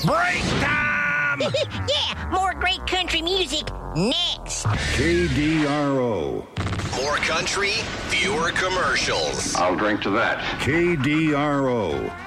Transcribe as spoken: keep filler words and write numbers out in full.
Break time! Yeah, more great country music next. K D R O. More country, fewer commercials. I'll drink to that. K D R O.